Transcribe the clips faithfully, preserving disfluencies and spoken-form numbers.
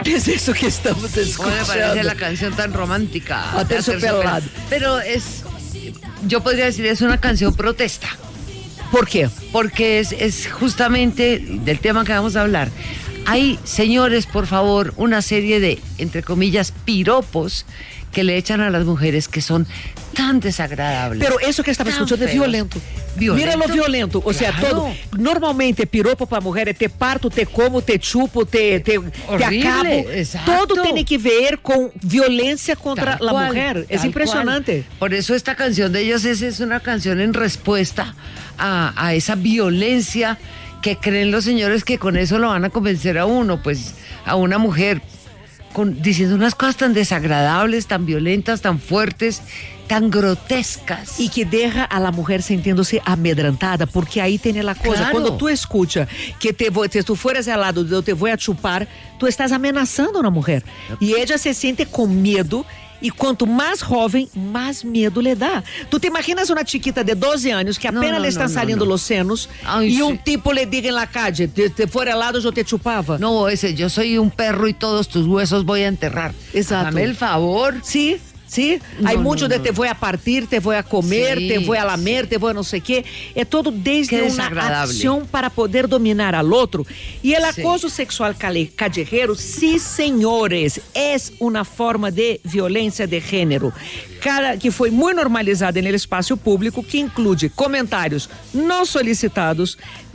es eso que estamos escuchando? Me parece la canción tan romántica. A Terciopelado. Pero es, yo podría decir, es una canción protesta. ¿Por qué? Porque es, es justamente del tema que vamos a hablar. Hay, señores, por favor, una serie de, entre comillas, piropos que le echan a las mujeres que son tan desagradables. Pero eso que estaba escuchando é violento. Violento? Mira lo violento. Ou seja, todo, normalmente piropo para mulher é te parto, te como, te chupo, te, te, te acabo. Exacto. Todo tem que ver com violência contra Tal a cual, mulher. É tal impressionante. cual. Por eso esta canción de ellos es, es una canción en respuesta a, a esa violencia que creen los señores que con eso lo van a convencer a uno, pues a una mujer. Con, diciendo unas cosas tan desagradables, tan violentas, tan fuertes, tan grotescas. E que deja a la mujer sintiéndose amedrentada, porque aí tem a coisa. Claro. Quando tu escucha que te vou, se tu fueras ao lado de eu te vou a chupar, tu estás ameaçando a mulher. E ela se sente com medo. E quanto mais jovem, mais medo lhe dá. Tu te imaginas uma chiquita de doze anos que apenas no, no, le estão no, salindo no. os senos Ay, e sí. um tipo le diga em la calle, te, te fuera al lado eu te chupava. No, ese, yo soy un perro y todos tus huesos voy a enterrar. Exacto. Dame el favor. Sí, sí. No, Hay no, mucho no. de te voy a partir, te voy a comer, Sí, te voy a lamer, te voy a no sé qué. É todo desde Qué uma desagradable. acción para poder dominar al otro. E el Sí. acoso sexual cale- callejero, sí, señores, es una forma de violencia de género. Cada, que foi muito normalizada no espaço público, que inclui comentários não solicitados,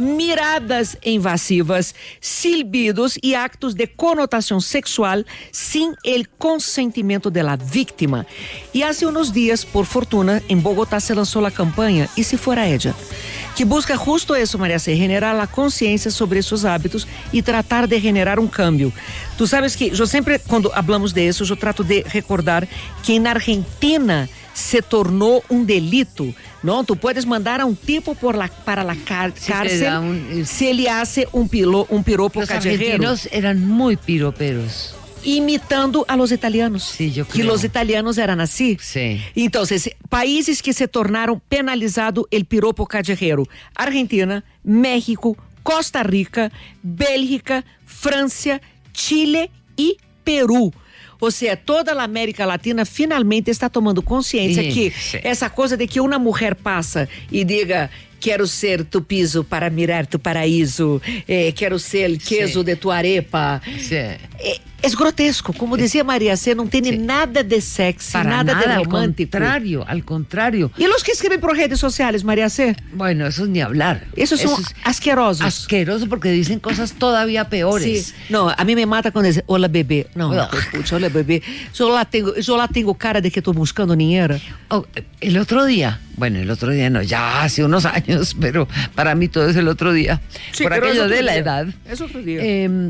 miradas invasivas, silbidos e actos de conotação sexual sem o consentimento da vítima. E há uns dias, por fortuna, em Bogotá se lançou a campanha E Se Fora Ella, que busca justo isso, Maria C, generar a consciência sobre esses hábitos e tratar de generar um cambio. Tu sabes que eu sempre, quando hablamos de isso, eu trato de recordar que na Argentina se tornou um delito. Não, tu puedes mandar a um tipo por la, para a car Si te cárcel da un- se ele hace um, pilo, um piropo Los callejero. argentinos eran muy piroperos. Imitando a los italianos. Sí, yo que creo. los italianos eran así. Sí. Então, países que se tornaram penalizado el piropo callejero: Argentina, México, Costa Rica, Bélgica, França, Chile e Peru. Ou seja, toda a América Latina finalmente está tomando consciência Sim, que sim. essa coisa de que uma mulher passa e diga: quero ser tu piso para mirar tu paraíso, eh, quero ser o queso Sim. de tu arepa. Sí. É, é grotesco, como dizia Maria C, não tem Sim. nada de sexy, Para nada, nada, de al romântico. contrario, al contrario. E os que escrevem por redes sociais, Maria C? Bueno, eso es ni hablar. Esos son Eso es asquerosos. asqueroso porque dicen cosas todavía peores. Sí. Não, a mim me mata quando diz: Olá, bebê. Não, Ugh. escucha, olá, bebê. Eu lá tenho, eu lá tenho cara de que estou buscando dinheiro. Oh, el otro día, bueno, el otro día no, ya hace unos años, pero para mí todo es el otro día, Sí, por pero es aquello otro de la día. edad, Es otro día. eh,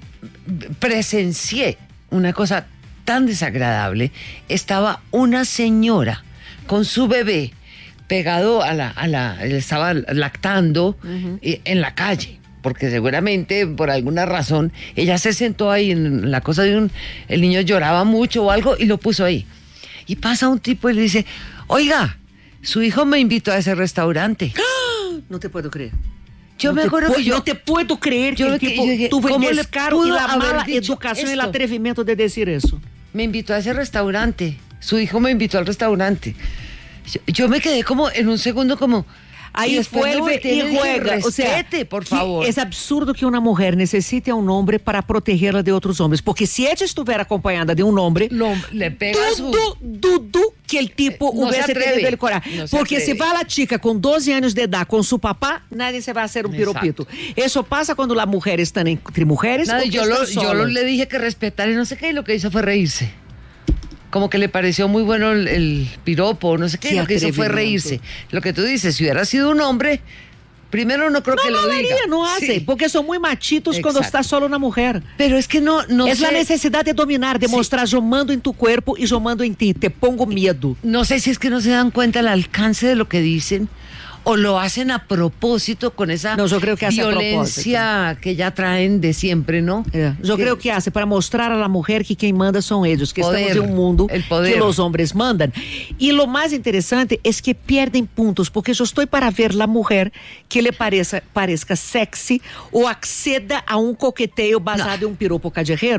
presencié una cosa tan desagradable. Estaba una señora con su bebé pegado a la, a la, él estaba lactando eh, en la calle, porque seguramente por alguna razón ella se sentó ahí en la cosa de un, el niño lloraba mucho o algo y lo puso ahí. Y pasa un tipo y le dice: oiga, su hijo me invitó a ese restaurante. Não te puedo crer. Yo Não me te acuerdo pu- que yo... Não te puedo creer que yo el me- tipo yo dije, tuvo ¿cómo el le descaro y pudo la haber mala dicho educación y el esto? atrevimiento de decir eso. Me invitó a ese restaurante. Su hijo me invitó al restaurante. Yo, yo me quedé como en un segundo como... Aí y después me vuelve volteé y le dije, juega. O sea, respete, por que favor. es absurdo que una mujer necesite a un hombre para protegerla de otros hombres. Porque si ella estuviera acompañada de un hombre, Lo- le pega su... dudo, dudo que el tipo No se hubiese atreve. tenido el coraje. No se Porque si atreve. va la chica con doze años de edad con su papá, nadie se va a hacer un Exacto. piropito. Eso pasa cuando las mujeres están entre mujeres. Nada, o y que yo, lo, están yo lo- solas. le dije que respetara y no sé qué, y lo que hizo fue reírse. Como que le pareció muy bueno el, el piropo, no sé qué, Qué y lo que hizo fue atrevimiento. reírse. Lo que tú dices, si hubiera sido un hombre, primero no creo No, que no lo daría, diga. no hace, Sí. porque son muy machitos cuando Exacto. está solo una mujer. Pero es que no, no es sé... la necesidad de dominar, de Sí. mostrar yo mando en tu cuerpo y yo mando en ti, te pongo miedo. No sé si es que no se dan cuenta el alcance de lo que dicen o lo hacen a propósito con esa No, yo creo que hace a violencia que ya traen de siempre, ¿no? É, eu Que- creio que hace para mostrar a la mujer que quem manda são eles, que Poder, estamos em um mundo el poder. que os homens mandam. E o mais interessante é que perdem pontos, porque eu estou para ver a mulher que lhe pareça, pareça sexy ou acceda a um coqueteio basado em um piropo callejero.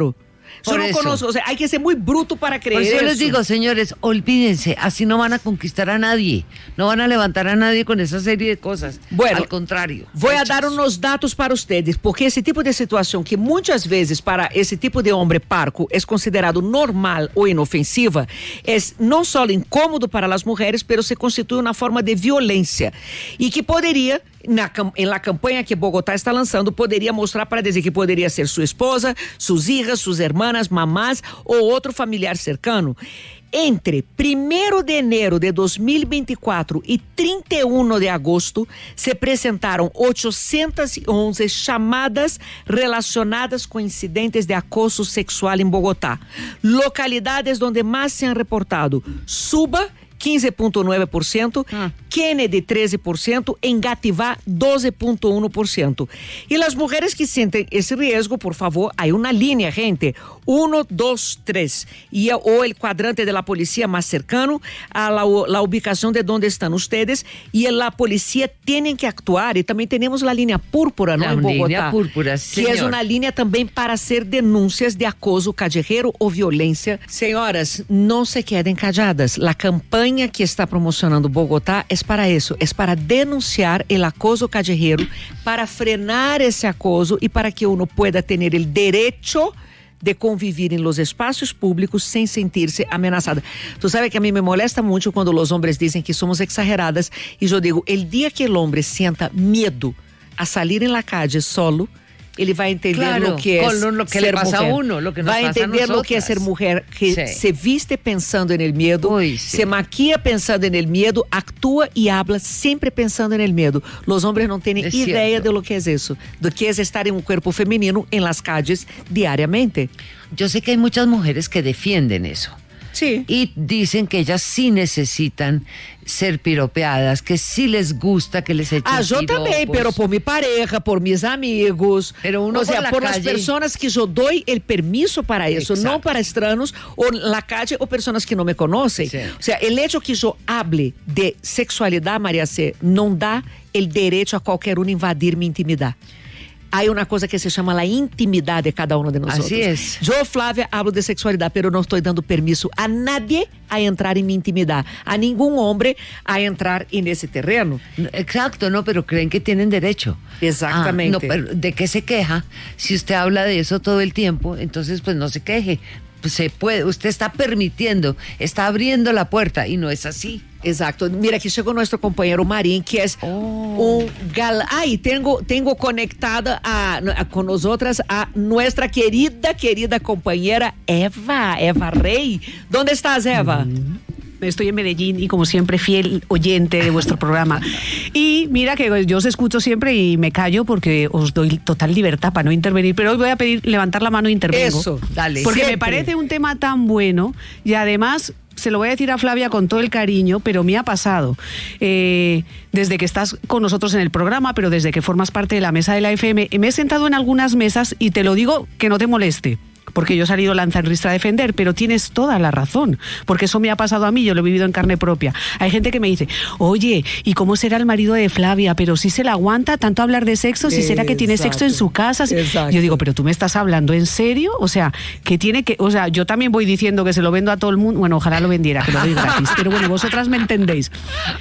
Yo no eso. conozco, o sea, hay que ser muy bruto para creer Por eso eso. yo les digo, señores, olvídense, así no van a conquistar a nadie, no van a levantar a nadie con esa serie de cosas. Bueno, al contrario. Vou a hechas. dar unos dados para ustedes, porque esse tipo de situação que muitas vezes para esse tipo de homem parco é considerado normal ou inofensiva, é não só incômodo para as mulheres, mas se constitui uma forma de violência e que poderia Na, na campanha que Bogotá está lançando, poderia mostrar para dizer que poderia ser sua esposa, suas hijas, suas hermanas, mamás ou outro familiar cercano. Entre primeiro de enero de dois mil e vinte e quatro e trinta e um de agosto, se apresentaram oitocentas e onze chamadas relacionadas com incidentes de acoso sexual em Bogotá. Localidades onde mais se han reportado: Suba, quinze vírgula nove por ciento, ah. Kennedy treze por ciento, Engativá doze vírgula um por ciento. E as mulheres que sentem esse risco, por favor, há uma linha, gente, um, dois, três, e ou o quadrante de la policía mais cercano a la, la ubicação de onde estão ustedes, e a polícia tem que actuar. E também temos a linha púrpura, não, em Bogotá, linha púrpura, que é uma linha também para hacer denúncias de acoso callejero ou violência. Senhoras, não se quedem calladas. A campanha que está promocionando Bogotá é para isso, é para denunciar o acoso callejero, para frenar esse acoso e para que uno pueda ter o direito de convivir em los espaços públicos sem sentir-se ameaçada. Tu sabe que a mim me molesta muito quando os homens dizem que somos exageradas e eu digo, el dia que o homem sienta medo a salir em la calle solo, ele vai entender claro, lo que é lo, lo que ser le pasa mujer. A uno, lo que nos vai pasa entender a lo que é ser mulher, que sí. se viste pensando en el medo, Uy, sí. se maquia pensando en el medo, actúa e habla sempre pensando en el medo. Los hombres não têm es ideia cierto. de lo que é isso, do que é estar em um corpo feminino em las calles diariamente. Yo sé que hay muchas mujeres que defienden eso. Sí. Y dicen que ellas sí necesitan ser piropeadas, que sí les gusta que les echen Ah, eu também, pero por mi pareja, por mis amigos, pero uno o sea, por, por la las calle... personas que yo doy el permiso para eso, Exacto. no para extraños o la calle o personas que no me conocen. Sí. O sea, el hecho que yo hable de sexualidad, María C, não dá el derecho a qualquer uno invadir mi intimidad. Há uma coisa que se chama a intimidade de cada um de nós. Assim é. Eu, Flávia, hablo de sexualidade, pero não estou dando permisso a nadie a entrar em minha intimidade, a nenhum homem a entrar nesse terreno. Exacto, no, pero creen que tienen derecho. Exactamente. Ah, no, pero ¿de qué se queja? Si usted habla de eso todo el tiempo, entonces pues no se queje. Pues se puede, usted está permitiendo, está abriendo la puerta y no es así. Exato. Mira, aqui chegou nosso companheiro Marim, que é oh. um gal... Ai, tenho, tenho conectada a, a, com nós outras a nossa querida, querida companheira Eva, Eva Rey. ¿Dónde estás, Eva? Mm. Estoy en Medellín y como siempre fiel oyente de vuestro programa. Y mira que yo os escucho siempre y me callo porque os doy total libertad para no intervenir, pero hoy voy a pedir levantar la mano e intervengo. Eso, dale. Porque siempre. Me parece un tema tan bueno y además... Se lo voy a decir a Flavia con todo el cariño, pero me ha pasado eh, desde que estás con nosotros en el programa, pero desde que formas parte de la mesa de la F M, me he sentado en algunas mesas y te lo digo que no te moleste, porque yo he salido lanza en ristra a defender, pero tienes toda la razón, porque eso me ha pasado a mí, yo lo he vivido en carne propia. Hay gente que me dice, oye, ¿y cómo será el marido de Flavia? Pero si se la aguanta tanto hablar de sexo, si será que tiene sexo en su casa. Exacto. Yo digo, pero tú me estás hablando en serio, o sea, que tiene que, o sea, yo también voy diciendo que se lo vendo a todo el mundo, bueno, ojalá lo vendiera, que lo doy gratis, pero bueno, vosotras me entendéis.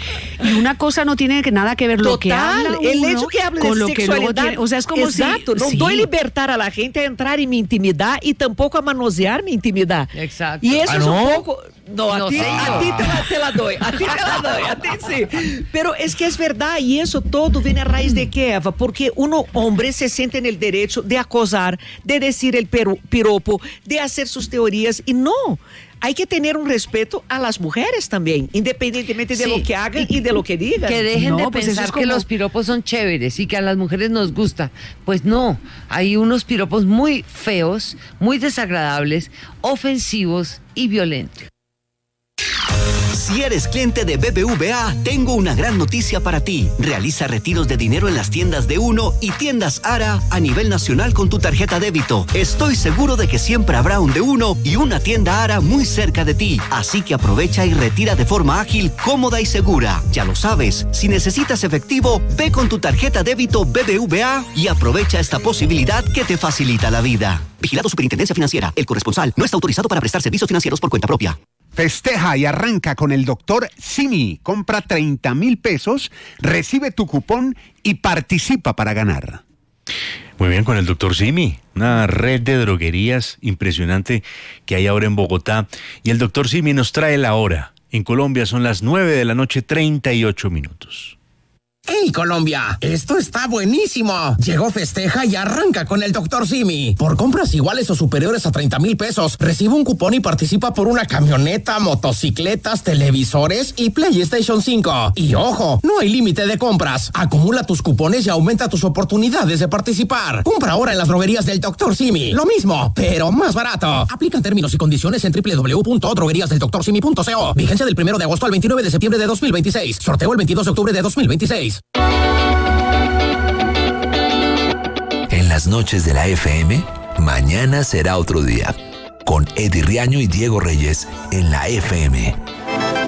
Y una cosa no tiene nada que ver lo Total, que habla uno el hecho que hable con de lo que luego sexualidad, tiene, o sea, es como exacto, si, não sí. dou libertar a la gente a entrar em minha intimidade e tampouco a manusear minha intimidade. Exacto. E isso ah, é não? um pouco... No, a no ti, sé a ti te, la, te la doy, a ti te la doy, a ti sí. Pero es que es verdad y eso todo viene a raíz de que, Eva, porque uno hombre se siente en el derecho de acosar, de decir el piropo, de hacer sus teorías y no. Hay que tener un respeto a las mujeres también, independientemente de sí. lo que hagan y de lo que digan. Que dejen no, de pues pensar es como... que los piropos son chéveres y que a las mujeres nos gusta. Pues no, hay unos piropos muy feos, muy desagradables, ofensivos y violentos. Si eres cliente de B B V A, tengo una gran noticia para ti. Realiza retiros de dinero en las tiendas de Uno y tiendas Ara a nivel nacional con tu tarjeta débito. Estoy seguro de que siempre habrá un de Uno y una tienda Ara muy cerca de ti. Así que aprovecha y retira de forma ágil, cómoda y segura. Ya lo sabes, si necesitas efectivo, ve con tu tarjeta débito B B V A y aprovecha esta posibilidad que te facilita la vida. Vigilado Superintendencia Financiera. El corresponsal no está autorizado para prestar servicios financieros por cuenta propia. Festeja y arranca con el doctor Simi. Compra treinta mil pesos, recibe tu cupón y participa para ganar. Muy bien, con el doctor Simi, una red de droguerías impresionante que hay ahora en Bogotá. Y el doctor Simi nos trae la hora. En Colombia son las nueve de la noche, treinta y ocho minutos. ¡Hey, Colombia! ¡Esto está buenísimo! Llegó Festeja y arranca con el doctor Simi. Por compras iguales o superiores a treinta mil pesos, recibe un cupón y participa por una camioneta, motocicletas, televisores y PlayStation cinco. Y ojo, no hay límite de compras. Acumula tus cupones y aumenta tus oportunidades de participar. Compra ahora en las droguerías del doctor Simi. Lo mismo, pero más barato. Aplican términos y condiciones en doble u doble u doble u punto droguerías del doctor simi punto co. Vigencia del primero de agosto al veintinueve de septiembre de dos mil veintiséis. Sorteo el veintidós de octubre de dos mil veintiséis. En las noches de la F M, mañana será otro día. Con Eddie Riaño y Diego Reyes en la F M.